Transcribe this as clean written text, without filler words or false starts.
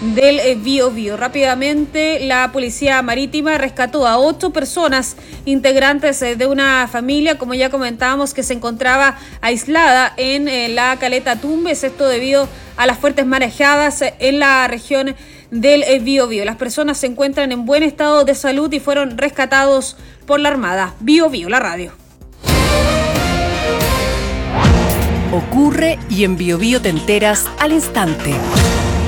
del Biobío. Rápidamente, la Policía Marítima rescató a 8 personas integrantes de una familia, como ya comentábamos, que se encontraba aislada en la caleta Tumbes, esto debido a las fuertes marejadas en la región del Biobío. Las personas se encuentran en buen estado de salud y fueron rescatados por la Armada. Biobío, la radio. Ocurre y en Biobío te enteras al instante.